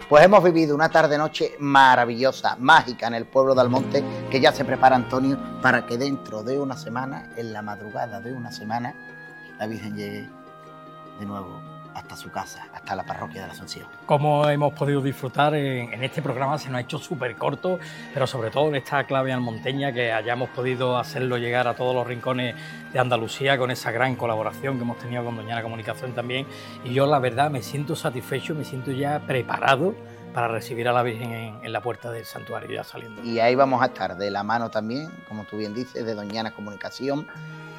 Pues hemos vivido una tarde-noche maravillosa, mágica en el pueblo de Almonte, que ya se prepara Antonio para que dentro de una semana, en la madrugada de una semana, la Virgen llegue de nuevo hasta su casa, hasta la parroquia de la Asunción. Como hemos podido disfrutar en este programa, se nos ha hecho súper corto, pero sobre todo en esta clave almonteña, que hayamos podido hacerlo llegar a todos los rincones de Andalucía con esa gran colaboración que hemos tenido con Doñana Comunicación también. Y yo la verdad me siento satisfecho, me siento ya preparado para recibir a la Virgen en la puerta del santuario ya saliendo. Y ahí vamos a estar de la mano también, como tú bien dices, de Doñana Comunicación,